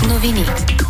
Новини.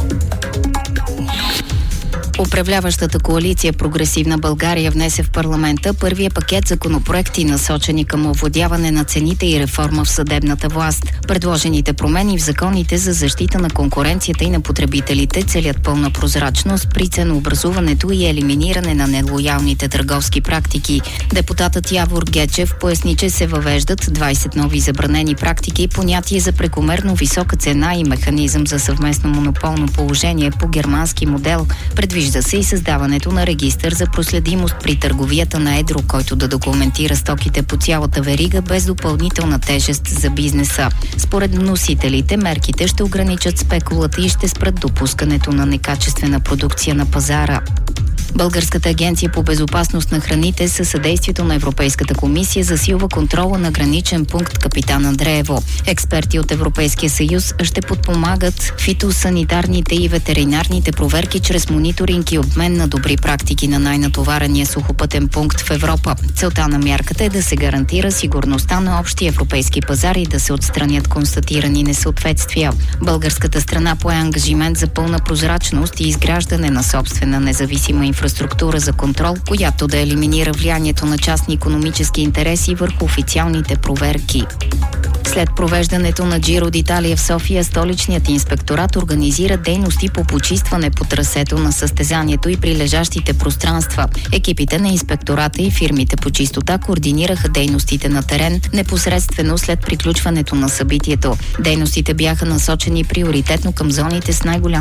Управляващата коалиция Прогресивна България внесе в парламента първия пакет законопроекти, насочени към овладяване на цените и реформа в съдебната власт. Предложените промени в законите за защита на конкуренцията и на потребителите целят пълна прозрачност при ценообразуването и елиминиране на нелоялните търговски практики. Депутатът Явор Гечев поясни, че се въвеждат 20 нови забранени практики, понятие за прекомерно висока цена и механизъм за съвместно монополно положение по германски модел. Предвижда се и създаването на регистър за проследимост при търговията на едро, който да документира стоките по цялата верига без допълнителна тежест за бизнеса. Според вносителите, мерките ще ограничат спекулата и ще спрат допускането на некачествена продукция на пазара. Българската агенция по безопасност на храните със съдействието на Европейската комисия засилва контрола на граничен пункт Капитан Андреево. Експерти от Европейския съюз ще подпомагат фитосанитарните и ветеринарните проверки чрез мониторинг и обмен на добри практики на най-натоварения сухопътен пункт в Европа. Целта на мярката е да се гарантира сигурността на общия европейски пазар и да се отстранят констатирани несъответствия. Българската страна пое ангажимент за пълна прозрачност и изграждане на собствена независима инфраструктура за контрол, която да елиминира влиянието на частни икономически интереси върху официалните проверки. След провеждането на Джиро d'Италия в София, столичният инспекторат организира дейности по почистване по трасето на състезанието и прилежащите пространства. Екипите на инспектората и фирмите по чистота координираха дейностите на терен непосредствено след приключването на събитието. Дейностите бяха насочени приоритетно към зоните с най-голям